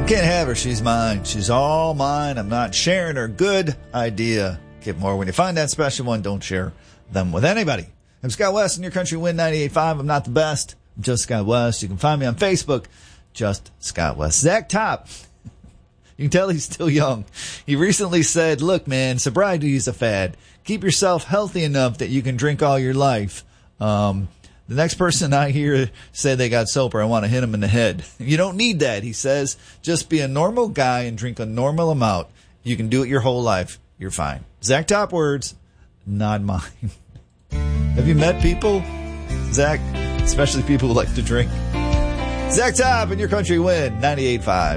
Can't have her. She's mine. She's all mine. I'm not sharing her. Good idea. Get more. When you find that special one, don't share them with anybody. I'm Scott West in your country win 98.5. I'm not the best. I'm just Scott West. You can find me on Facebook. Just Scott West. Zach Top. You can tell he's still young. He recently said, look, man, sobriety is a fad. Keep yourself healthy enough that you can drink all your life. The next person I hear say they got sober, I want to hit him in the head. You don't need that, he says. Just be a normal guy and drink a normal amount. You can do it your whole life. You're fine. Zach Top words, not mine. Have you met people, Zach? Especially people who like to drink. Zach Top and your country win 98.5.